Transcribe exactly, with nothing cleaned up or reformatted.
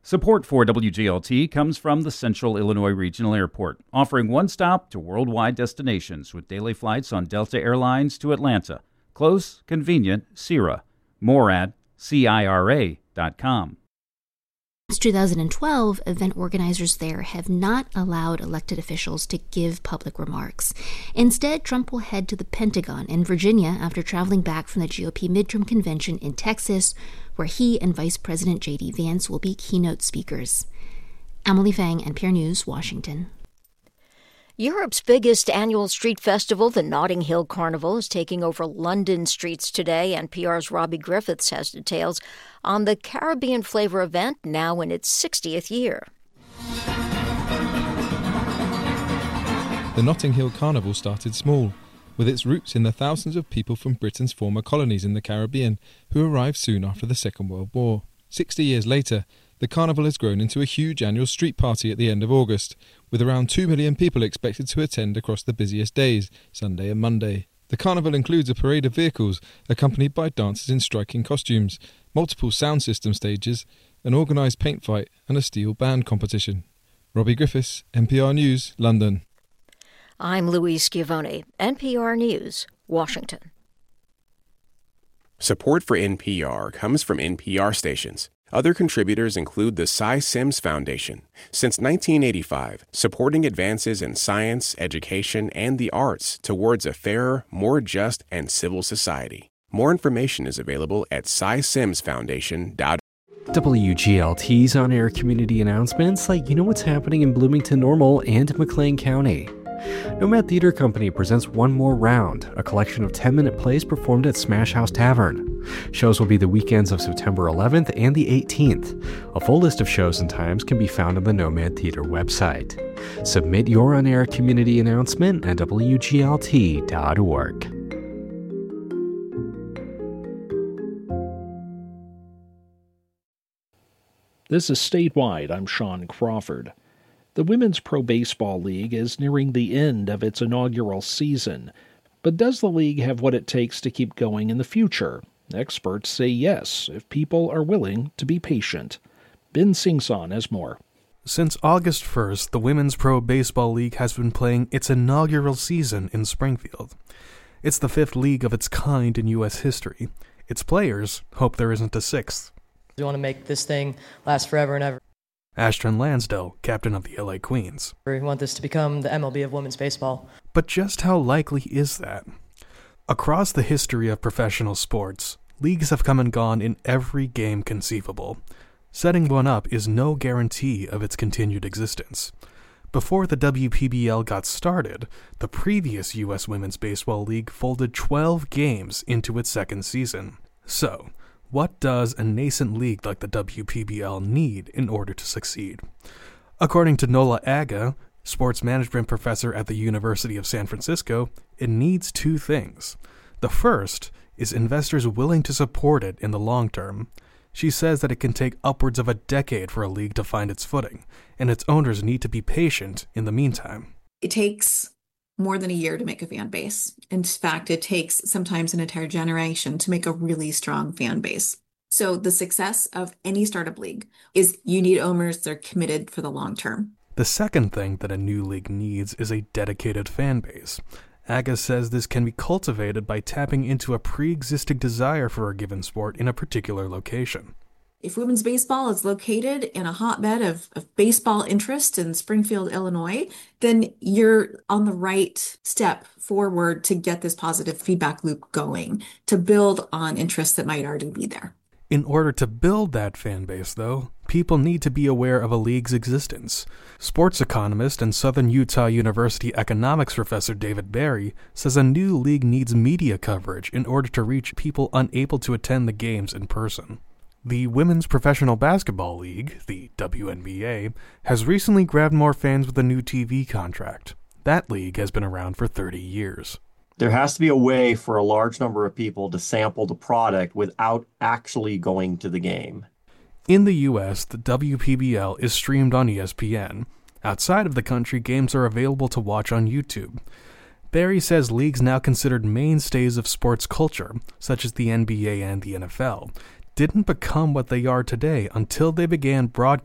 Support for W G L T comes from the Central Illinois Regional Airport, offering one stop to worldwide destinations with daily flights on Delta Airlines to Atlanta. Close, convenient, C I R A. More at C I R A dot com. Since two thousand twelve, event organizers there have not allowed elected officials to give public remarks. Instead, Trump will head to the Pentagon in Virginia after traveling back from the G O P midterm convention in Texas, where he and Vice President J D Vance will be keynote speakers. Emily Fang, N P R News, Washington. Europe's biggest annual street festival, the Notting Hill Carnival, is taking over London streets today. N P R's Robbie Griffiths has details on the Caribbean flavor event, now in its sixtieth year. The Notting Hill Carnival started small, with its roots in the thousands of people from Britain's former colonies in the Caribbean who arrived soon after the Second World War. Sixty years later, the carnival has grown into a huge annual street party at the end of August, with around two million people expected to attend across the busiest days, Sunday and Monday. The carnival includes a parade of vehicles, accompanied by dancers in striking costumes, multiple sound system stages, an organised paint fight and a steel band competition. Robbie Griffiths, N P R News, London. I'm Louise Schiavone, N P R News, Washington. Support for N P R comes from N P R stations. Other contributors include the Cy Sims Foundation. Since nineteen eighty-five, supporting advances in science, education, and the arts towards a fairer, more just, and civil society. More information is available at cy sims foundation dot org. W G L T's on-air community announcements let you know what's happening in Bloomington Normal and McLean County. Nomad Theater Company presents One More Round, a collection of ten-minute plays performed at Smash House Tavern. Shows will be the weekends of September eleventh and the eighteenth. A full list of shows and times can be found on the Nomad Theater website. Submit your on-air community announcement at W G L T dot org. This is Statewide. I'm Sean Crawford. The Women's Pro Baseball League is nearing the end of its inaugural season. But does the league have what it takes to keep going in the future? Experts say yes, if people are willing to be patient. Ben Singson has more. Since August first, the Women's Pro Baseball League has been playing its inaugural season in Springfield. It's the fifth league of its kind in U S history. Its players hope there isn't a sixth. We want to make this thing last forever and ever. Ashton Lansdale, captain of the L A Queens. We want this to become the M L B of women's baseball. But just how likely is that? Across the history of professional sports, leagues have come and gone in every game conceivable. Setting one up is no guarantee of its continued existence. Before the W P B L got started, the previous U S Women's Baseball League folded twelve games into its second season. So, what does a nascent league like the W P B L need in order to succeed? According to Nola Aga, sports management professor at the University of San Francisco, it needs two things. The first is investors willing to support it in the long term. She says that it can take upwards of a decade for a league to find its footing, and its owners need to be patient in the meantime. It takes more than a year to make a fan base. In fact, it takes sometimes an entire generation to make a really strong fan base. So the success of any startup league is you need owners that are committed for the long term. The second thing that a new league needs is a dedicated fan base. Aga says this can be cultivated by tapping into a pre-existing desire for a given sport in a particular location. If women's baseball is located in a hotbed of, of baseball interest in Springfield, Illinois, then you're on the right step forward to get this positive feedback loop going, to build on interests that might already be there. In order to build that fan base, though, people need to be aware of a league's existence. Sports economist and Southern Utah University economics professor David Barry says a new league needs media coverage in order to reach people unable to attend the games in person. The Women's Professional Basketball League, the W N B A, has recently grabbed more fans with a new T V contract. That league has been around for thirty years. There has to be a way for a large number of people to sample the product without actually going to the game. In the U S, the W P B L is streamed on E S P N. Outside of the country, games are available to watch on YouTube. Barry says leagues now considered mainstays of sports culture, such as the N B A and the N F L, didn't become what they are today until they began broadcasting